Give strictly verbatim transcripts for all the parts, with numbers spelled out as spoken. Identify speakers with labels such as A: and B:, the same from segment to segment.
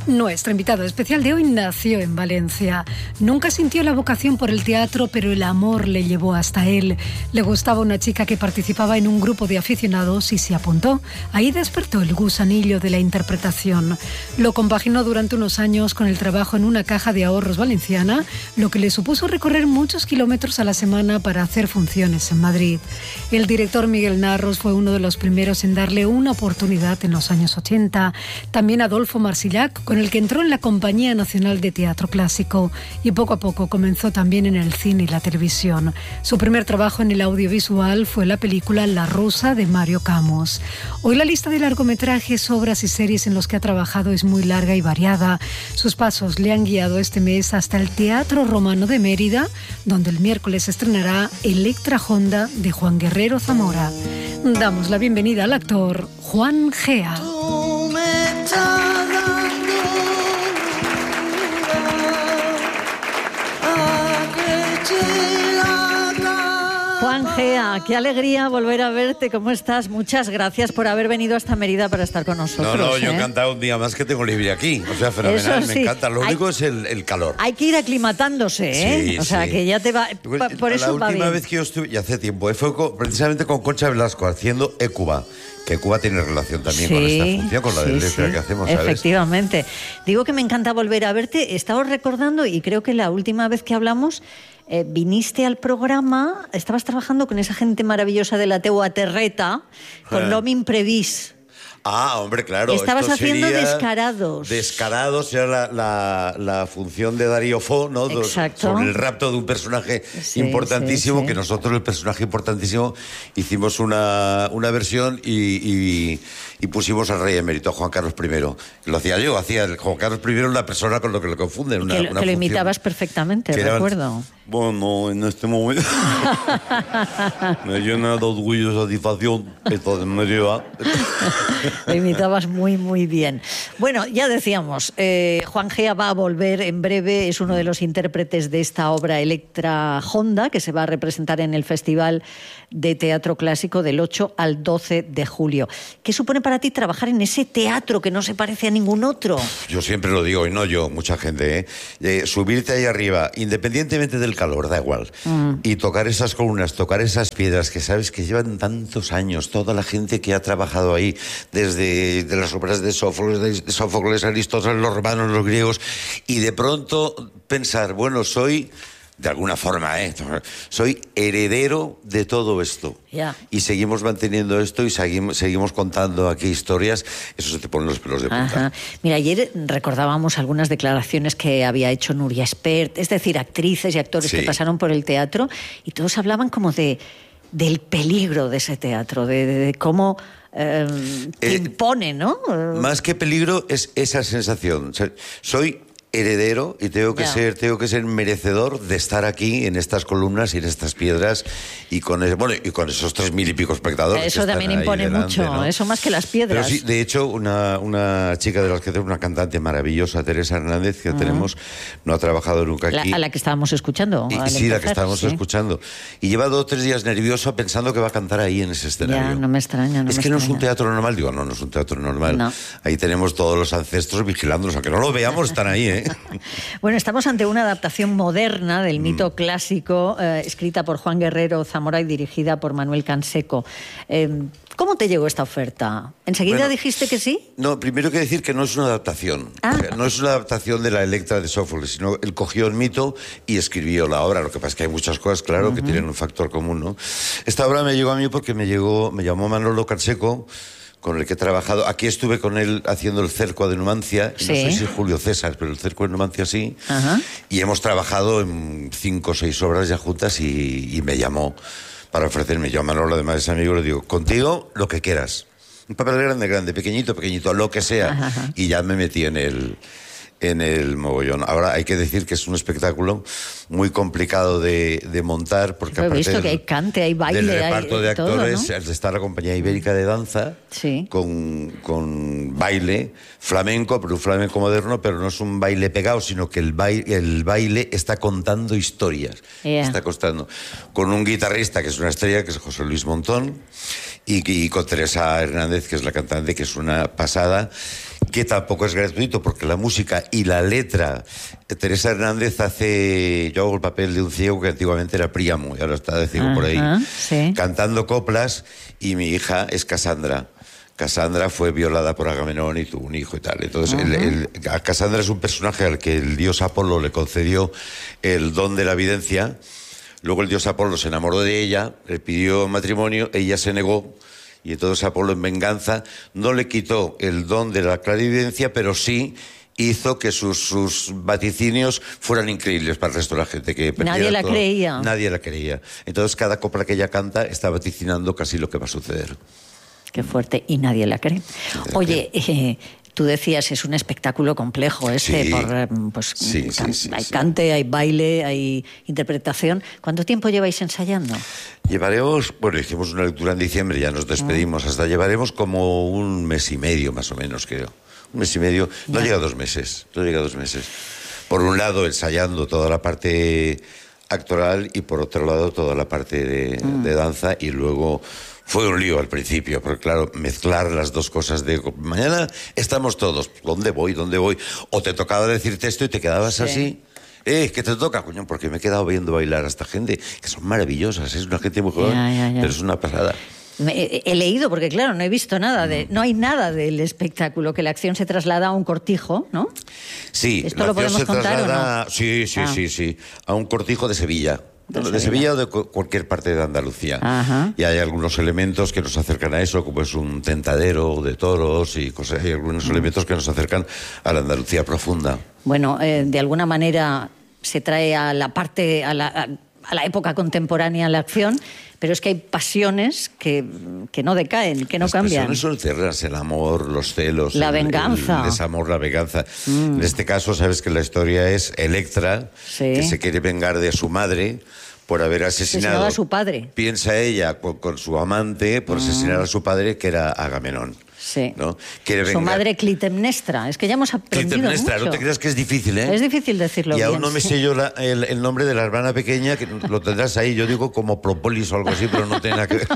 A: Nuestro invitado especial de hoy nació en Valencia. Nunca sintió la vocación por el teatro, pero el amor le llevó hasta él. Le gustaba una chica que participaba en un grupo de aficionados y se apuntó. Ahí despertó el gusanillo de la interpretación. Lo compaginó durante unos años con el trabajo en una caja de ahorros valenciana, lo que le supuso recorrer muchos kilómetros a la semana para hacer funciones en Madrid. El director Miguel Narros fue uno de los primeros en darle una oportunidad en los años ochenta. También Adolfo Marsillac, con el que entró en la Compañía Nacional de Teatro Clásico, y poco a poco comenzó también en el cine y la televisión. Su primer trabajo en el audiovisual fue la película La Rusa de Mario Camus. Hoy la lista de largometrajes, obras y series en los que ha trabajado es muy larga y variada. Sus pasos le han guiado este mes hasta el Teatro Romano de Mérida, donde el miércoles estrenará Electra Honda de Juan Guerrero Zamora. Damos la bienvenida al actor Juan Gea. Juan Gea, qué alegría volver a verte. ¿Cómo estás? Muchas gracias por haber venido hasta Mérida para estar con nosotros.
B: No, no, yo
A: ¿eh?
B: encantado un día más que tengo libre aquí. O sea, fenomenal,
A: Eso sí.
B: Me encanta. Lo único
A: hay,
B: es el, el calor.
A: Hay que ir aclimatándose, ¿eh?
B: Sí,
A: o sea,
B: sí.
A: que ya te va... Por
B: La
A: eso va
B: última
A: bien.
B: vez que yo estuve, y hace tiempo, fue con, precisamente con Concha Velasco haciendo E-Cuba. Que Cuba tiene relación también
A: sí,
B: con esta función, con la
A: sí,
B: de letra
A: sí,
B: que hacemos, ¿sabes?
A: Efectivamente. Digo que me encanta volver a verte. He estado recordando, y creo que la última vez que hablamos, eh, viniste al programa, estabas trabajando con esa gente maravillosa de la Teua Terreta, con l'Home Imprevist.
B: Ah, hombre, claro.
A: Estabas
B: esto
A: haciendo
B: sería
A: Descarados.
B: Descarados era la, la, la función de Darío Fo, ¿no?
A: Exacto.
B: Sobre el rapto de un personaje
A: sí,
B: importantísimo,
A: sí, sí.
B: que nosotros, el personaje importantísimo, hicimos una, una versión y, y, y pusimos al rey emérito, a Juan Carlos primero. Lo hacía yo, hacía el Juan Carlos primero una persona con lo que lo confunden. Una,
A: que lo,
B: una
A: que lo
B: función
A: imitabas perfectamente,
B: que era-
A: recuerdo.
B: Bueno, en este momento me llena de orgullo y satisfacción esto de me lleva.
A: Lo imitabas muy, muy bien. Bueno, ya decíamos, eh, Juan Gea va a volver en breve, es uno de los intérpretes de esta obra Electra Honda, que se va a representar en el Festival de Teatro Clásico del ocho al doce de julio. ¿Qué supone para ti trabajar en ese teatro que no se parece a ningún otro?
B: Yo siempre lo digo, y no yo, mucha gente, ¿eh? Eh, subirte ahí arriba, independientemente del calor, da igual, mm. y tocar esas columnas, tocar esas piedras que sabes que llevan tantos años, toda la gente que ha trabajado ahí, desde de las obras de Sófocles, de Sófocles, Aristóteles, los romanos, los griegos, y de pronto pensar, bueno, soy... de alguna forma, ¿eh? Soy heredero de todo esto.
A: Yeah.
B: Y seguimos manteniendo esto y seguimos, seguimos contando aquí historias. Eso se te ponen los pelos de punta.
A: Ajá. Mira, ayer recordábamos algunas declaraciones que había hecho Nuria Espert, es decir, actrices y actores
B: Sí.
A: que pasaron por el teatro, y todos hablaban como de del peligro de ese teatro, de, de, de cómo eh, te
B: Eh,
A: impone, ¿no?
B: Más que peligro es esa sensación. O sea, soy heredero y tengo que
A: Ya.
B: ser tengo que ser merecedor de estar aquí en estas columnas y en estas piedras y con el- bueno y con esos tres mil y pico espectadores.
A: Eso
B: que están
A: también
B: ahí
A: impone
B: delante,
A: mucho,
B: ¿no?
A: eso más que las piedras.
B: Pero sí, de hecho, una, una chica de las que tenemos, una cantante maravillosa, Teresa Hernández, que uh-huh. tenemos, no ha trabajado nunca aquí.
A: La, a la que estábamos escuchando.
B: Y,
A: al
B: sí, la
A: empezar,
B: que estábamos
A: sí.
B: escuchando. Y lleva dos o tres días nerviosa pensando que va a cantar ahí en ese escenario.
A: Ya, no me extraña. No
B: es
A: me
B: que
A: extraña.
B: no es un teatro normal. Digo, no, no es un teatro normal.
A: No.
B: Ahí tenemos todos los ancestros vigilándonos. Aunque no lo veamos, están ahí, ¿eh?
A: Bueno, estamos ante una adaptación moderna del mito mm. clásico, eh, escrita por Juan Guerrero Zamora y dirigida por Manuel Canseco. Eh, ¿Cómo te llegó esta oferta? ¿Enseguida
B: bueno,
A: dijiste que sí?
B: No, primero que decir que no es una adaptación.
A: Ah.
B: O sea, no es una adaptación de la Electra de Sófocles, sino él cogió el mito y escribió la obra. Lo que pasa es que hay muchas cosas, claro, uh-huh. que tienen un factor común, ¿no? Esta obra me llegó a mí porque me llegó, me llamó Manolo Canseco, con el que he trabajado. Aquí estuve con él haciendo el cerco de Numancia. Sí. No sé si Julio César, pero el cerco de Numancia sí. Uh-huh. Y hemos trabajado en cinco o seis obras ya juntas y, y me llamó para ofrecerme. Yo a Manolo, además es amigo, le digo, contigo lo que quieras. Un papel grande, grande, pequeñito, pequeñito, lo que sea. Uh-huh. Y ya me metí en el... en el mogollón. Ahora hay que decir que es un espectáculo muy complicado de, de montar porque
A: he
B: aparte
A: visto
B: del,
A: que hay cante, hay baile,
B: del reparto
A: hay
B: de actores,
A: todo, ¿no?
B: Está la compañía ibérica de danza
A: sí.
B: con, con baile flamenco, pero un flamenco moderno, pero no es un baile pegado, sino que el baile, el baile está contando historias.
A: Yeah.
B: Está contando con un guitarrista que es una estrella, que es José Luis Montón, y, y con Teresa Hernández, que es la cantante, que es una pasada, que tampoco es gratuito, porque la música y la letra, Teresa Hernández hace, yo hago el papel de un ciego que antiguamente era Príamo, y ahora está de ciego por ahí,
A: sí.
B: cantando coplas, y mi hija es Casandra. Casandra fue violada por Agamenón y tuvo un hijo y tal. Entonces, uh-huh. el, el, a Casandra es un personaje al que el dios Apolo le concedió el don de la evidencia. Luego el dios Apolo se enamoró de ella, le pidió matrimonio, ella se negó, y entonces Apolo, en venganza, no le quitó el don de la clarividencia, pero sí hizo que sus, sus vaticinios fueran increíbles para el resto de la gente. Que
A: nadie la
B: todo.
A: creía.
B: Nadie la creía. Entonces, cada copla que ella canta está vaticinando casi lo que va a suceder.
A: Qué fuerte, y nadie la cree. Oye, eh, tú decías, es un espectáculo complejo este,
B: sí.
A: por, pues,
B: sí,
A: can-
B: sí, sí,
A: hay
B: sí.
A: cante, hay baile, hay interpretación. ¿Cuánto tiempo lleváis ensayando?
B: Llevaremos, bueno, hicimos una lectura en diciembre, ya nos despedimos, hasta llevaremos como un mes y medio más o menos, creo. Un mes y medio, no llega a dos meses, no llega a dos meses. Por un lado, ensayando toda la parte actoral y por otro lado, toda la parte de, mm. de danza, y luego... Fue un lío al principio, porque claro, mezclar las dos cosas de... Mañana estamos todos, ¿dónde voy? ¿Dónde voy? O te tocaba decirte esto y te quedabas sí. así. Eh, ¿qué te toca, coño? Porque me he quedado viendo bailar a esta gente, que son maravillosas, es una gente muy joven,
A: ya, ya, ya.
B: pero es una pasada.
A: He, he leído, porque claro, no he visto nada, de, no hay nada del espectáculo, que la acción se traslada a un cortijo, ¿no?
B: Sí,
A: ¿esto
B: la
A: lo
B: acción
A: podemos
B: se
A: contar
B: traslada,
A: o no?
B: Sí, sí,
A: ah.
B: sí, sí, a un cortijo de Sevilla. De, de Sevilla o de cu- cualquier parte de Andalucía.
A: Ajá.
B: Y hay algunos elementos que nos acercan a eso, como es un tentadero de toros y cosas. Hay algunos mm. elementos que nos acercan a la Andalucía profunda.
A: Bueno, eh, de alguna manera se trae a la parte, a la, a, a la época contemporánea la acción, pero es que hay pasiones que, que no decaen, que no
B: Las
A: cambian.
B: Las pasiones son eternas, el amor, los celos,
A: la
B: el,
A: venganza.
B: El, el desamor, la venganza. Mm. En este caso, sabes que la historia es Electra,
A: sí.
B: que se quiere vengar de su madre por haber asesinado
A: a su padre.
B: Piensa ella con, con su amante por asesinar mm. a su padre, que era Agamenón.
A: Sí.
B: ¿No? Quiere
A: su
B: vengar.
A: madre Clitemnestra. Es que ya hemos aprendido
B: Clitemnestra,
A: mucho.
B: No te creas que es difícil, ¿eh?
A: Es difícil decirlo
B: y
A: bien.
B: Y aún no me
A: sí.
B: sé yo la, el, el nombre de la hermana pequeña, que lo tendrás ahí. Yo digo como Propolis o algo así, pero no tiene nada que ver.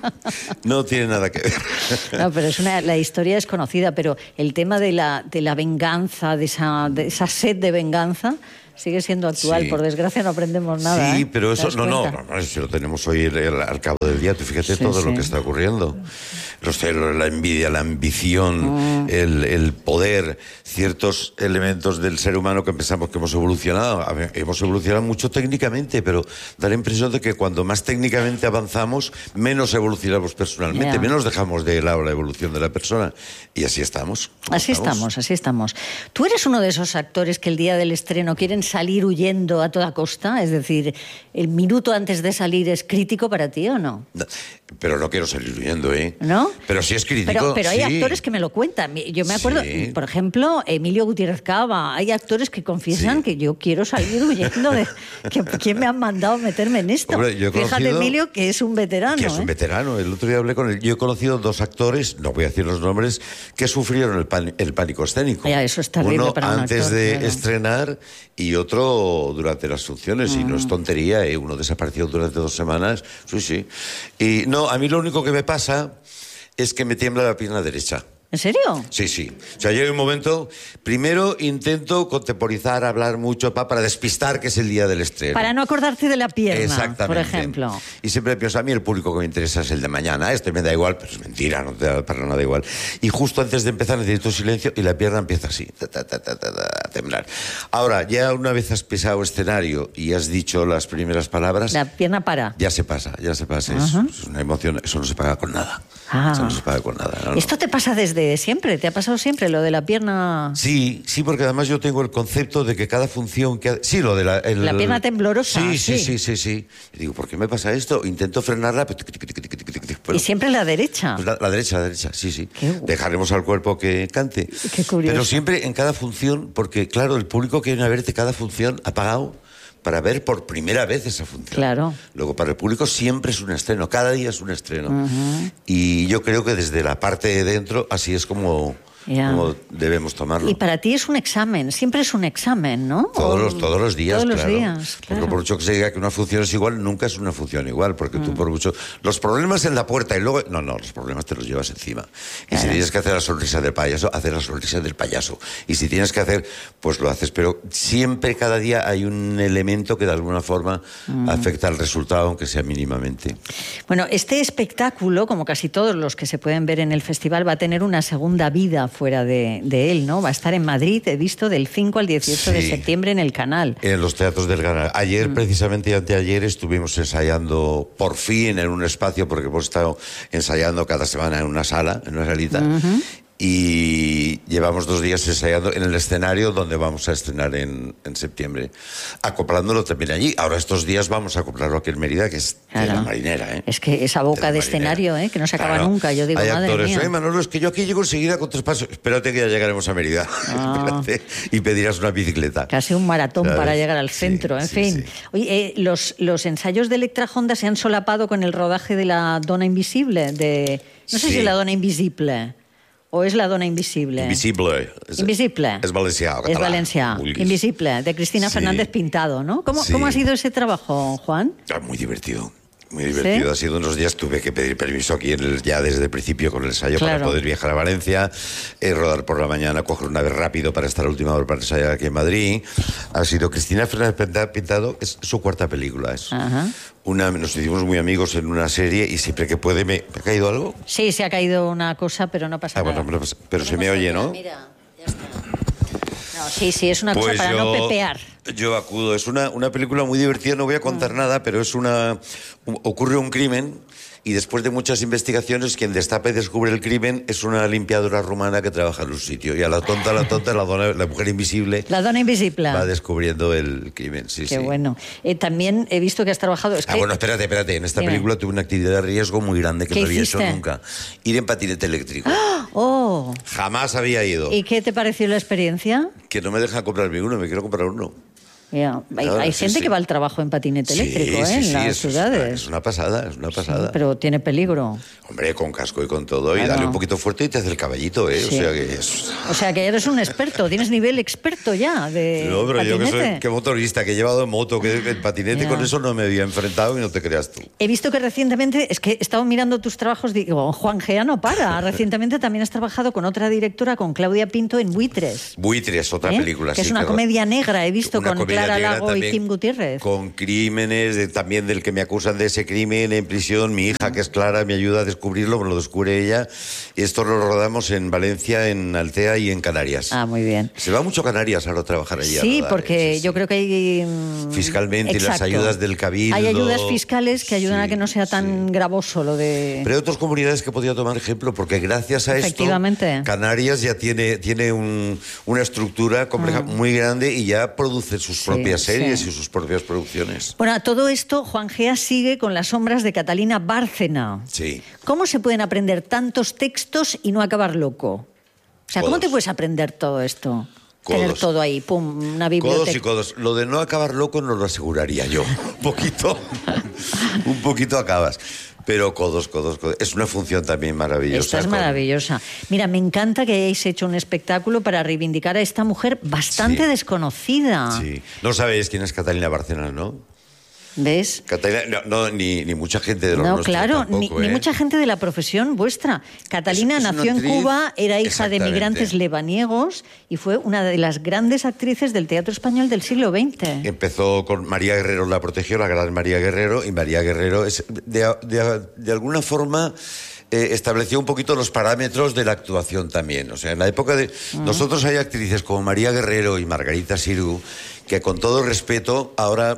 B: No tiene nada que ver.
A: No, pero es una, la historia es conocida, pero el tema de la, de la venganza, de esa, de esa sed de venganza... sigue siendo actual,
B: sí.
A: por desgracia no aprendemos nada.
B: Sí,
A: ¿eh?
B: pero eso, no, no, no, si lo tenemos hoy el, el, al cabo del día, tú fíjate sí, todo sí. lo que está ocurriendo. Los celos, la envidia, la ambición, mm. el, el poder, ciertos elementos del ser humano que pensamos que hemos evolucionado. A ver, hemos evolucionado mucho técnicamente, pero da la impresión de que cuando más técnicamente avanzamos, menos evolucionamos personalmente, yeah. menos dejamos de lado la evolución de la persona. Y así estamos.
A: Así estamos? estamos, así estamos. ¿Tú eres uno de esos actores que el día del estreno quieren salir huyendo a toda costa? Es decir, ¿el minuto antes de salir es crítico para ti o no?
B: no pero no quiero salir huyendo, ¿eh?
A: ¿No?
B: Pero sí es crítico.
A: Pero, pero hay
B: sí.
A: actores que me lo cuentan. Yo me acuerdo, sí. por ejemplo, Emilio Gutiérrez Cava. Hay actores que confiesan sí. que yo quiero salir huyendo de... que, ¿Quién me ha mandado meterme en esto?
B: Hombre, yo he
A: Fíjate,
B: conocido,
A: Emilio, que es un veterano.
B: Que es un
A: ¿eh?
B: veterano. El otro día hablé con él. Yo he conocido dos actores, no voy a decir los nombres, que sufrieron el, pan, el pánico escénico.
A: Ya, eso es terrible
B: Uno
A: para un
B: antes
A: actor,
B: de
A: claro.
B: estrenar y otro durante las funciones. Mm. Y no es tontería, ¿eh? Uno desapareció durante dos semanas. Sí, sí. Y no, a mí lo único que me pasa es que me tiembla la pierna derecha.
A: ¿En serio?
B: Sí, sí. O sea, llega un momento... Primero intento contemporizar, hablar mucho pa, para despistar que es el día del estreno.
A: Para no acordarte de la pierna,
B: exactamente.
A: por ejemplo.
B: Y siempre pienso, a mí el público que me interesa es el de mañana. Este me da igual, pero es mentira, no te da para nada igual. Y justo antes de empezar necesito silencio y la pierna empieza así, ta, ta, ta, ta, ta, a temblar. Ahora, ya una vez has pisado escenario y has dicho las primeras palabras...
A: La pierna para.
B: Ya se pasa, ya se pasa. Es, es una emoción, eso no se paga con nada. Ah. Eso no se paga con nada. No,
A: ¿Esto
B: no.
A: te pasa desde siempre? ¿Te ha pasado siempre lo de la pierna?
B: Sí, sí, porque además yo tengo el concepto de que cada función... que ha... Sí, lo de la... El...
A: La pierna temblorosa.
B: Sí, sí,
A: sí,
B: sí, sí, sí. Y digo, ¿por qué me pasa esto? Intento frenarla... Pero...
A: ¿Y siempre la derecha?
B: Pues la, la derecha, la derecha, sí, sí.
A: Qué...
B: Dejaremos al cuerpo que cante.
A: Qué curioso.
B: Pero siempre en cada función, porque claro, el público que viene a verte cada función ha pagado para ver por primera vez esa función.
A: Claro.
B: Luego, para el público siempre es un estreno, cada día es un estreno.
A: Uh-huh.
B: Y yo creo que desde la parte de dentro, así es como...
A: Ya.
B: como debemos tomarlo.
A: Y para ti es un examen, siempre es un examen, ¿no?
B: Todos los, todos los días,
A: todos los
B: claro.
A: días, claro.
B: Porque por mucho que se diga que una función es igual, nunca es una función igual, porque mm. tú por mucho... Los problemas en la puerta y luego... No, no, los problemas te los llevas encima. Y claro. si tienes que hacer la sonrisa del payaso, haces la sonrisa del payaso. Y si tienes que hacer, pues lo haces. Pero siempre, cada día, hay un elemento que de alguna forma mm. afecta al resultado, aunque sea mínimamente.
A: Bueno, este espectáculo, como casi todos los que se pueden ver en el festival, va a tener una segunda vida fuera de... de de él, ¿no? Va a estar en Madrid, he visto, del cinco al dieciocho sí, de septiembre en el Canal.
B: En los teatros del Canal. Ayer, mm. precisamente, y anteayer, estuvimos ensayando, por fin, en un espacio, porque hemos estado ensayando cada semana en una sala, en una salita, uh-huh. y llevamos dos días ensayando en el escenario donde vamos a estrenar en, en septiembre, acoplándolo también allí. Ahora estos días vamos a acoplarlo aquí en Mérida, que es claro. de la marinera, ¿eh?
A: Es que esa boca de, de escenario, ¿eh? Que no se acaba claro. nunca, yo digo,
B: hay
A: madre
B: actores,
A: mía.
B: Ay, Manolo, es que yo aquí llego enseguida con tres pasos. Espérate que ya llegaremos a Mérida. Ah. Y pedirás una bicicleta.
A: Casi un maratón, ¿sabes? Para llegar al centro, sí, en
B: sí,
A: fin.
B: Sí.
A: Oye, eh, los, los ensayos de Electra Honda se han solapado con el rodaje de La Dona Invisible, de... No sé sí. si La Dona Invisible... ¿O es La Dona Invisible?
B: Invisible. És,
A: Invisible.
B: És valencià,
A: català. Es valencià. Invisible, de Cristina sí. Fernández Pintado, ¿no? ¿Cómo, sí. ¿Cómo ha sido ese trabajo, Juan?
B: Ah, muy divertido. Muy divertido. ¿Sí? Ha sido unos días, tuve que pedir permiso aquí en el, ya desde el principio con el ensayo claro. para poder viajar a Valencia, eh, rodar por la mañana, coger una vez rápido para estar a última hora para ensayar aquí en Madrid. Ha sido Cristina Fernández Pintado, es su cuarta película. Es Ajá. una, nos hicimos muy amigos en una serie y siempre que puede me... ¿Me ha caído algo?
A: Sí, se ha caído una cosa, pero no pasa
B: ah,
A: nada.
B: Bueno, pero, pero
A: no
B: se me oye,
A: nada.
B: ¿no?
A: Mira, ya está. No, sí, sí, es una
B: pues
A: cosa para
B: yo,
A: no pepear.
B: Yo acudo. Es una, una película muy divertida, no voy a contar mm. nada, pero es una... Un, ocurre un crimen y después de muchas investigaciones quien destapa y descubre el crimen es una limpiadora rumana que trabaja en un sitio. Y a la tonta, la tonta, la, dona, la mujer invisible...
A: La dona invisible.
B: Va descubriendo el crimen, sí,
A: Qué
B: sí.
A: bueno. Eh, también he visto que has trabajado... Es
B: ah,
A: que...
B: bueno, espérate, espérate. En esta Dime. película tuve una actividad de riesgo muy grande que no había
A: hiciste?
B: hecho nunca. Ir en patinete eléctrico.
A: ¡Oh!
B: Jamás había ido.
A: ¿Y qué te pareció la experiencia?
B: Que no me dejan comprarme uno, me quiero comprar uno.
A: Yeah. Hay,
B: Claro,
A: hay
B: sí,
A: gente
B: sí.
A: que va al trabajo en patinete
B: sí,
A: eléctrico,
B: sí,
A: ¿eh?
B: Sí,
A: en las
B: es,
A: ciudades.
B: Es una pasada, es una pasada.
A: Sí, pero tiene peligro.
B: Hombre, con casco y con todo.
A: Claro.
B: Y dale un poquito fuerte y te hace el caballito, ¿eh?
A: Sí.
B: O sea que es...
A: O sea que eres un experto, tienes nivel experto ya de
B: No, pero
A: patinete.
B: yo que soy que motorista, que he llevado en moto, que el patinete, yeah. con eso no me había enfrentado y no te creas tú.
A: He visto que recientemente, es que he estado mirando tus trabajos, digo, Juan Gea no para. Recientemente también has trabajado con otra directora, con Claudia Pinto, en Buitres.
B: Buitres, otra
A: ¿Eh?
B: película,
A: que
B: sí.
A: es una
B: que
A: comedia negra, he visto,
B: una
A: con Clara Lago y Kim Gutiérrez.
B: Con crímenes, de, también del que me acusan de ese crimen en prisión. Mi hija, que es Clara, me ayuda a descubrirlo, me lo descubre ella. Esto lo rodamos en Valencia, en Altea y en Canarias.
A: Ah, muy bien.
B: Se va mucho a Canarias ahora a trabajar allí.
A: Sí,
B: rodar,
A: porque
B: ¿eh? sí,
A: yo
B: sí.
A: creo que hay... Mmm,
B: fiscalmente,
A: exacto.
B: y las ayudas del Cabildo.
A: Hay ayudas fiscales que ayudan
B: sí,
A: a que no sea tan
B: sí.
A: gravoso lo de...
B: Pero hay otras comunidades que podría tomar ejemplo, porque gracias a esto, Canarias ya tiene, tiene un, una estructura compleja ah. muy grande y ya produce sus sí, propias series sí. y sus propias producciones.
A: Bueno, a todo esto, Juan Gea sigue con Las sombras de Catalina Bárcena.
B: Sí.
A: ¿Cómo se pueden aprender tantos textos y no acabar loco? O sea, codos. ¿Cómo te puedes aprender todo esto? Codos. Tener todo ahí, pum, una biblioteca.
B: Codos y codos. Lo de no acabar loco no lo aseguraría yo. Un poquito, un poquito acabas. Pero codos, codos, codos. Es una función también maravillosa.
A: Esta es
B: con...
A: maravillosa. Mira, me encanta que hayáis hecho un espectáculo para reivindicar a esta mujer bastante
B: sí.
A: desconocida.
B: Sí. No sabéis quién es Catalina Bárcena, ¿no?
A: ¿Ves?
B: Catalina, no, no ni, ni mucha gente de los
A: No,
B: nuestros
A: claro,
B: tampoco,
A: ni,
B: ¿eh?
A: ni mucha gente de la profesión vuestra. Catalina
B: es, es
A: nació en
B: actriz,
A: Cuba, era hija de migrantes lebaniegos y fue una de las grandes actrices del teatro español del siglo veinte.
B: Empezó con María Guerrero, la protegió, la gran María Guerrero, y María Guerrero es de, de, de alguna forma... Eh, estableció un poquito los parámetros de la actuación también. O sea, en la época de... Uh-huh. Nosotros hay actrices como María Guerrero y Margarita Sirgu que con todo respeto ahora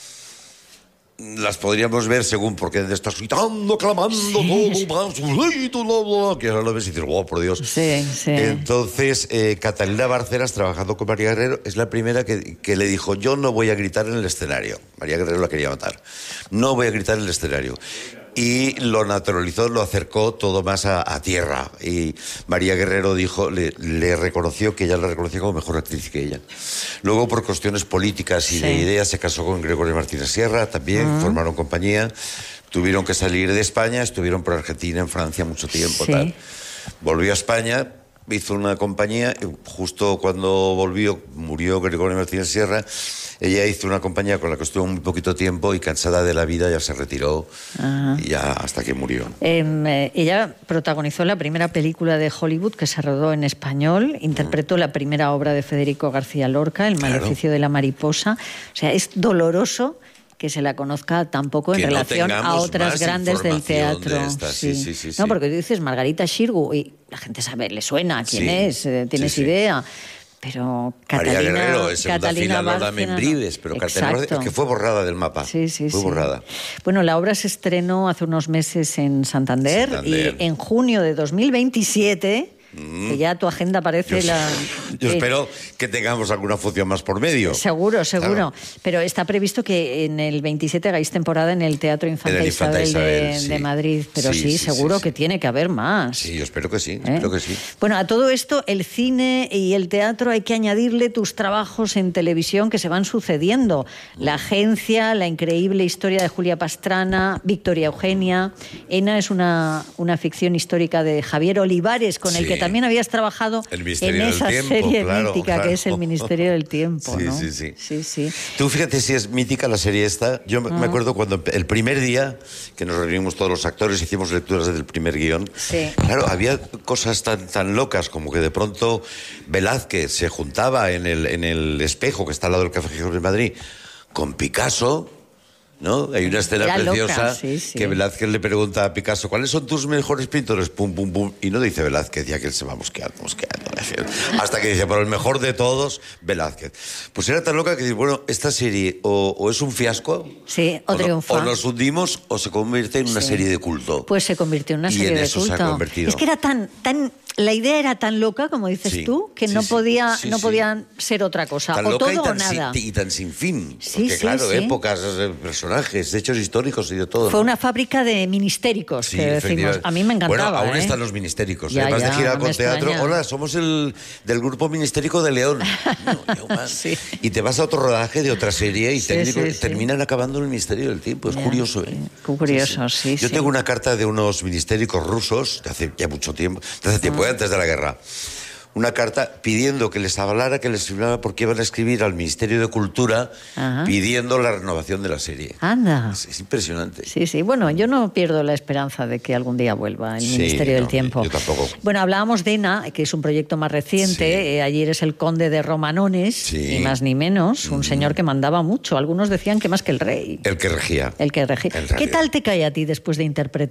B: las podríamos ver según porque estás gritando, clamando, sí. todo, que ahora lo ves y dices, oh, por Dios.
A: Sí, sí.
B: Entonces, eh, Catalina Barceras, trabajando con María Guerrero, es la primera que, que le dijo, yo no voy a gritar en el escenario. María Guerrero la quería matar. No voy a gritar en el escenario. Y lo naturalizó, lo acercó todo más a, a tierra. Y María Guerrero dijo, le, le reconoció que ella la reconocía como mejor actriz que ella. Luego, por cuestiones políticas y sí. de ideas, se casó con Gregorio Martínez Sierra, también uh-huh. formaron compañía. Tuvieron que salir de España, estuvieron por Argentina, en Francia mucho tiempo. Sí. Tal. Volvió a España, hizo una compañía, justo cuando volvió, murió Gregorio Martínez Sierra, ella hizo una compañía con la que estuvo muy poquito tiempo y cansada de la vida ya se retiró. Ajá. Y ya hasta que murió.
C: Eh, eh, ella protagonizó la primera película de Hollywood que se rodó en español, interpretó mm. la primera obra de Federico García Lorca, El maleficio claro. de la mariposa. O sea, es doloroso que se la conozca tampoco en que relación no a otras grandes del teatro. De sí. Sí, sí, sí, sí. No, porque tú dices Margarita Xirgu y la gente sabe, le suena quién sí. es, eh, tienes sí, sí. idea. Pero Catalina,
B: María Guerrero, es segunda
C: Catalina
B: fila Lola Membrives, pero Catalina es que fue borrada del mapa.
C: Sí, sí,
B: fue
C: sí.
B: borrada.
C: Bueno, la obra se estrenó hace unos meses en Santander, Santander. y en junio de dos mil veintisiete... que ya tu agenda parece
B: yo,
C: la...
B: Yo
C: eh,
B: espero que tengamos alguna función más por medio.
C: Seguro, seguro. Claro. Pero está previsto que en el veintisiete hagáis temporada en el Teatro Infanta, Infanta Isabel, Isabel de, sí. de Madrid. Pero sí, sí, sí seguro sí, sí. que tiene que haber más.
B: Sí, yo espero que sí, ¿Eh? espero que sí.
C: Bueno, a todo esto, el cine y el teatro hay que añadirle tus trabajos en televisión que se van sucediendo. La Agencia, La increíble historia de Julia Pastrana, Victoria Eugenia. Ena es una, una ficción histórica de Javier Olivares, con sí. el que también habías trabajado en esa
B: tiempo,
C: serie
B: claro,
C: mítica
B: claro.
C: que es El Ministerio del Tiempo,
B: sí,
C: ¿no?
B: Sí, sí,
C: sí, sí.
B: Tú fíjate si es mítica la serie esta. Yo ah. me acuerdo cuando el primer día que nos reunimos todos los actores, hicimos lecturas del primer guión.
C: Sí.
B: Claro, había cosas tan, tan locas como que de pronto Velázquez se juntaba en el, en el espejo que está al lado del Café Gijón de Madrid con Picasso, ¿no? Hay una escena
C: Era
B: preciosa
C: loca, sí, sí.
B: que Velázquez le pregunta a Picasso ¿cuáles son tus mejores pintores? Pum, pum, pum. Y no dice Velázquez, ya que él se va mosqueando, mosqueando. Hasta que dice, pero el mejor de todos, Velázquez. Pues era tan loca que dice, bueno, esta serie o, o es un fiasco,
C: sí, o,
B: o,
C: triunfa.
B: No, o nos hundimos o se convierte en una sí. serie de culto.
C: Pues se convirtió en una
B: y
C: serie
B: en
C: de
B: eso
C: culto.
B: Se ha convertido.
C: Es que era tan, tan... La idea era tan loca, como dices
B: sí,
C: tú, que
B: sí,
C: no,
B: sí,
C: podía,
B: sí,
C: no
B: sí.
C: podían ser otra cosa.
B: Tan
C: o
B: loca
C: todo
B: y tan,
C: o nada.
B: Sin, y tan sin fin.
C: Sí,
B: porque
C: sí,
B: claro,
C: sí.
B: épocas, personajes, hechos históricos y de todo.
C: Fue
B: ¿no?
C: una fábrica de ministéricos,
B: sí,
C: que decimos. A mí me encantaba.
B: Bueno, aún
C: ¿eh?
B: están los ministéricos.
C: Ya,
B: Además
C: ya,
B: de gira
C: no
B: con teatro.
C: extraña.
B: Hola, somos el del grupo ministérico de León. No,
C: sí.
B: Y te vas a otro rodaje de otra serie y
C: sí,
B: técnico,
C: sí, sí.
B: terminan acabando en el Ministerio del Tiempo. Es
C: ya,
B: curioso, ¿eh?
C: Qué curioso, sí, sí.
B: Yo
C: sí.
B: tengo una carta de unos ministéricos rusos de hace ya mucho tiempo, de hace tiempo, ah. antes de la guerra. Una carta pidiendo que les hablara, que les hablara porque iban a escribir al Ministerio de Cultura Ajá. pidiendo la renovación de la serie.
C: Anda.
B: Es, es impresionante.
C: Sí, sí. Bueno, yo no pierdo la esperanza de que algún día vuelva el sí, Ministerio
B: no,
C: del Tiempo.
B: Yo tampoco.
C: Bueno, hablábamos de Ena, que es un proyecto más reciente. Sí. Eh, allí eres el conde de Romanones,
B: sí.
C: ni más ni menos. Un mm. señor que mandaba mucho. Algunos decían que más que el rey.
B: El que regía.
C: El que regía. ¿Qué tal te cae a ti después de interpretar